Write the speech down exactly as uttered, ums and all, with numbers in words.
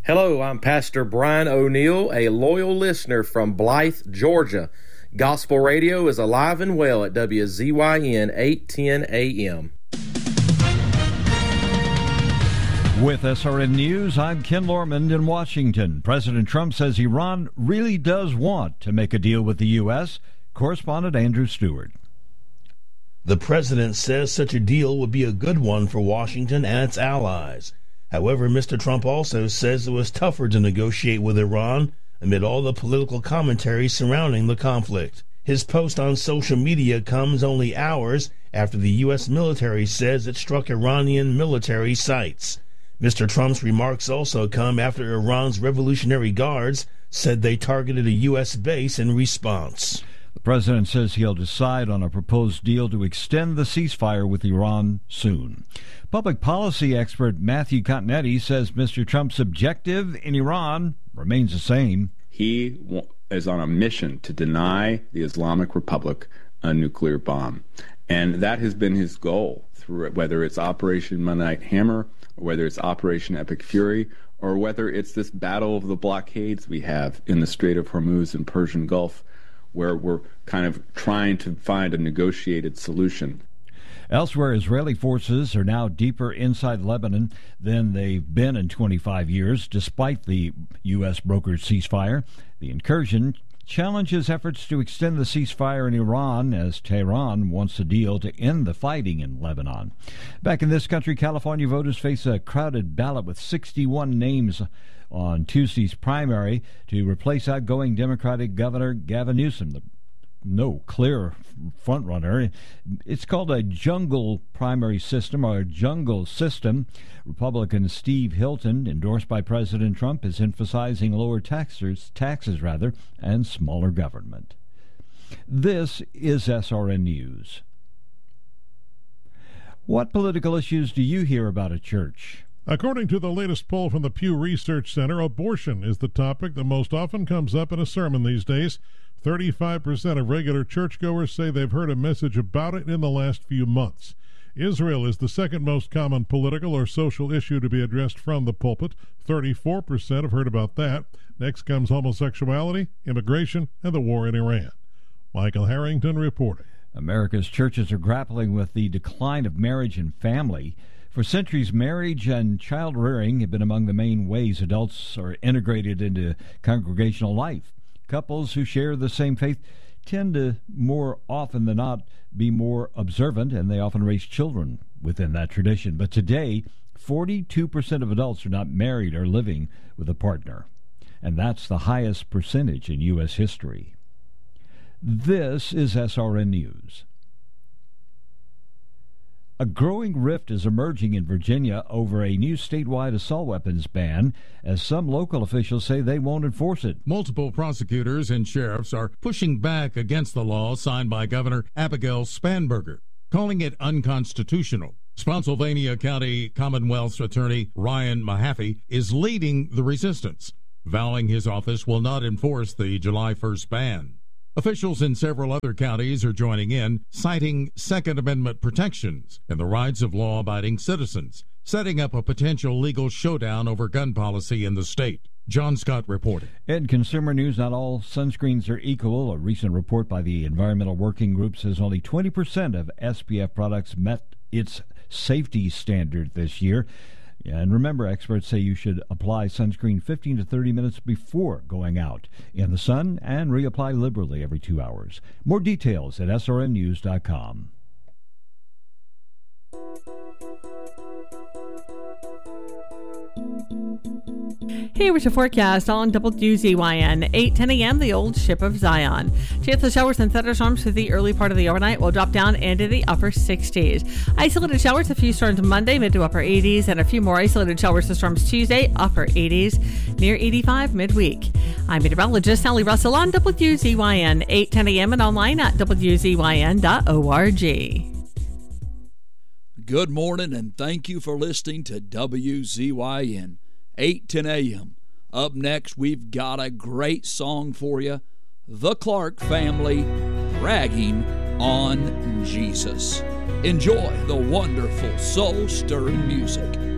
Hello, I'm Pastor Brian O'Neill, a loyal listener from Blythe, Georgia. Gospel radio is alive and well at W Z Y N eight ten A M. With S R N News, I'm Ken Lormand in Washington. President Trump says Iran really does want to make a deal with the U S. Correspondent Andrew Stewart. The president says such a deal would be a good one for Washington and its allies. However, Mister Trump also says it was tougher to negotiate with Iran amid all the political commentary surrounding the conflict. His post on social media comes only hours after the U S military says it struck Iranian military sites. Mister Trump's remarks also come after Iran's Revolutionary Guards said they targeted a U S base in response. The president says he'll decide on a proposed deal to extend the ceasefire with Iran soon. Public policy expert Matthew Continetti says Mister Trump's objective in Iran remains the same. He is on a mission to deny the Islamic Republic a nuclear bomb. And that has been his goal, through whether it's Operation Midnight Hammer, or whether it's Operation Epic Fury, or whether it's this battle of the blockades we have in the Strait of Hormuz and Persian Gulf, where we're kind of trying to find a negotiated solution. Elsewhere, Israeli forces are now deeper inside Lebanon than they've been in twenty-five years, despite the U S brokered ceasefire. The incursion challenges efforts to extend the ceasefire in Iran as Tehran wants a deal to end the fighting in Lebanon. Back in this country, California voters face a crowded ballot with sixty-one names on Tuesday's primary to replace outgoing Democratic Governor Gavin Newsom, the no clear frontrunner. It's called a jungle primary system, or a jungle system. Republican Steve Hilton, endorsed by President Trump, is emphasizing lower taxes, taxes rather, and smaller government. This is S R N News. What political issues do you hear about at church? According to the latest poll from the Pew Research Center, abortion is the topic that most often comes up in a sermon these days. thirty-five percent of regular churchgoers say they've heard a message about it in the last few months. Israel is the second most common political or social issue to be addressed from the pulpit. thirty-four percent have heard about that. Next comes homosexuality, immigration, and the war in Iran. Michael Harrington reporting. America's churches are grappling with the decline of marriage and family. For centuries, marriage and child rearing have been among the main ways adults are integrated into congregational life. Couples who share the same faith tend to, more often than not, be more observant, and they often raise children within that tradition. But today, forty-two percent of adults are not married or living with a partner, and that's the highest percentage in U S history. This is S R N News. A growing rift is emerging in Virginia over a new statewide assault weapons ban, as some local officials say they won't enforce it. Multiple prosecutors and sheriffs are pushing back against the law signed by Governor Abigail Spanberger, calling it unconstitutional. Spotsylvania County Commonwealth's attorney Ryan Mahaffey is leading the resistance, vowing his office will not enforce the July first ban. Officials in several other counties are joining in, citing Second Amendment protections and the rights of law-abiding citizens, setting up a potential legal showdown over gun policy in the state. John Scott reporting. In consumer news, not all sunscreens are equal. A recent report by the Environmental Working Group says only twenty percent of S P F products met its safety standard this year. And remember, experts say you should apply sunscreen fifteen to thirty minutes before going out in the sun and reapply liberally every two hours. More details at S R N news dot com. Here is your forecast on W Z Y N. eight ten a.m., the old ship of Zion. Chance of showers and thunderstorms through the early part of the overnight will drop down into the upper sixties. Isolated showers, a few storms Monday, mid to upper eighties, and a few more isolated showers and storms Tuesday, upper eighties, near eighty-five midweek. I'm meteorologist Sally Russell on W Z Y N. eight ten a.m. and online at W Z Y N dot org. Good morning, and thank you for listening to W Z Y N. eight ten a.m. Up next, we've got a great song for you. The Clark Family, Bragging on Jesus. Enjoy the wonderful soul-stirring music.